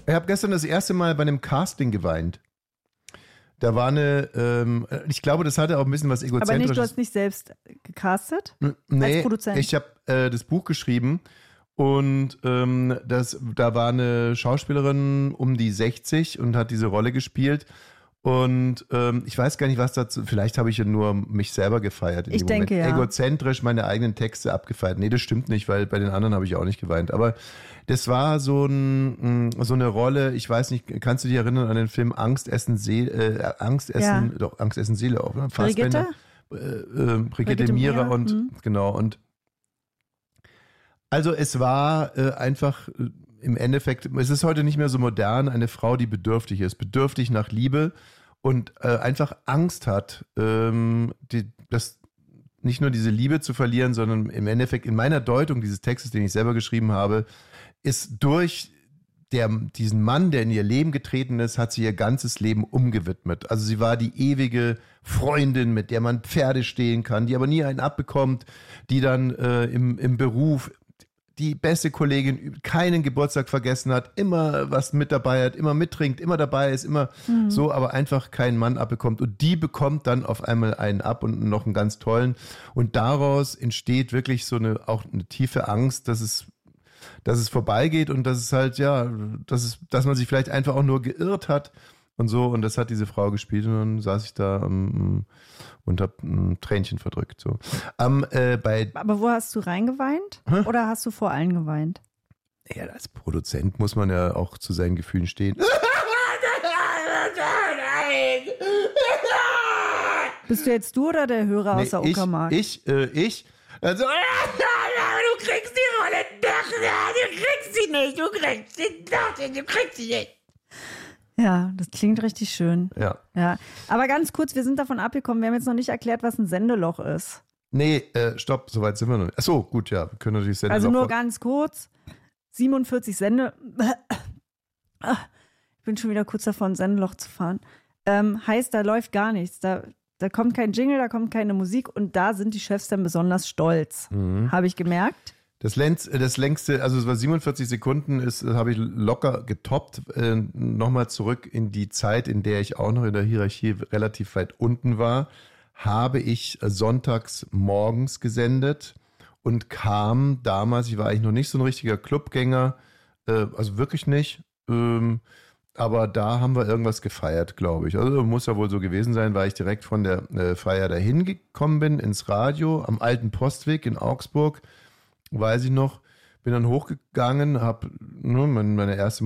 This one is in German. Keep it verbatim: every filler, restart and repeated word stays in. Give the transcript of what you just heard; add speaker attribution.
Speaker 1: Ich habe gestern das erste Mal bei einem Casting geweint. Da war eine, ähm, ich glaube, das hatte auch ein bisschen was Egozentrisches.
Speaker 2: Aber nicht, du hast nicht selbst gecastet?
Speaker 1: Nee,
Speaker 2: als Produzent?
Speaker 1: Ich habe äh, das Buch geschrieben und ähm, das, da war eine Schauspielerin um die sechzig und hat diese Rolle gespielt. Und ähm, ich weiß gar nicht, was dazu, vielleicht habe ich ja nur mich selber gefeiert in
Speaker 2: ich
Speaker 1: dem
Speaker 2: denke,
Speaker 1: Moment.
Speaker 2: Ja.
Speaker 1: Egozentrisch meine eigenen Texte abgefeiert. Nee, das stimmt nicht, weil bei den anderen habe ich auch nicht geweint. Aber das war so, ein, so eine Rolle, ich weiß nicht, kannst du dich erinnern an den Film Angst, Essen, Seele, äh, Angst, Essen, ja. doch, Angst, Essen, Seele auch, ne?
Speaker 2: Brigitte?
Speaker 1: Äh, äh, Brigitte, Brigitte Mira und, mhm. genau, und also es war äh, einfach äh, im Endeffekt, es ist heute nicht mehr so modern, eine Frau, die bedürftig ist, bedürftig nach Liebe und äh, einfach Angst hat, ähm, die, das nicht nur diese Liebe zu verlieren, sondern im Endeffekt in meiner Deutung dieses Textes, den ich selber geschrieben habe, ist durch der, diesen Mann, der in ihr Leben getreten ist, hat sie ihr ganzes Leben umgewidmet. Also sie war die ewige Freundin, mit der man Pferde stehlen kann, die aber nie einen abbekommt, die dann äh, im, im Beruf die beste Kollegin keinen Geburtstag vergessen hat, immer was mit dabei hat, immer mittrinkt, immer dabei ist, immer mhm. so, aber einfach keinen Mann abbekommt. Und die bekommt dann auf einmal einen ab und noch einen ganz tollen. Und daraus entsteht wirklich so eine, auch eine tiefe Angst, dass es, dass es vorbeigeht und dass es halt, ja, dass es, dass man sich vielleicht einfach auch nur geirrt hat und so. Und das hat diese Frau gespielt und dann saß ich da um, und hab ein Tränchen verdrückt. So. Um, äh, bei
Speaker 2: Aber wo hast du reingeweint? Hä? Oder hast du vor allen geweint?
Speaker 1: Ja, als Produzent muss man ja auch zu seinen Gefühlen stehen.
Speaker 2: Bist du jetzt du oder der Hörer
Speaker 1: nee,
Speaker 2: aus der
Speaker 1: ich,
Speaker 2: Uckermark?
Speaker 1: Ich, äh, ich. Also, du kriegst die Rolle doch, du kriegst sie nicht, du kriegst sie doch, du kriegst sie nicht.
Speaker 2: Ja, das klingt richtig schön.
Speaker 1: Ja.
Speaker 2: ja. Aber ganz kurz, wir sind davon abgekommen, wir haben jetzt noch nicht erklärt, was ein Sendeloch ist.
Speaker 1: Nee, äh, stopp, soweit sind wir noch nicht. Achso, gut, ja, wir können natürlich Sendeloch.
Speaker 2: Also nur ganz kurz, siebenundvierzig Sende... Ich bin schon wieder kurz davor, ein Sendeloch zu fahren. Ähm, heißt, da läuft gar nichts, da, da kommt kein Jingle, da kommt keine Musik und da sind die Chefs dann besonders stolz, mhm. habe ich gemerkt.
Speaker 1: Das, längst, das längste, also es war siebenundvierzig Sekunden, ist habe ich locker getoppt. Äh, Nochmal zurück in die Zeit, in der ich auch noch in der Hierarchie relativ weit unten war, habe ich sonntags morgens gesendet und kam damals, ich war eigentlich noch nicht so ein richtiger Clubgänger, äh, also wirklich nicht, ähm, aber da haben wir irgendwas gefeiert, glaube ich. Also muss ja wohl so gewesen sein, weil ich direkt von der äh, Feier dahin gekommen bin, ins Radio, am alten Postweg in Augsburg. Weiß ich noch, bin dann hochgegangen, habe ne, meine erste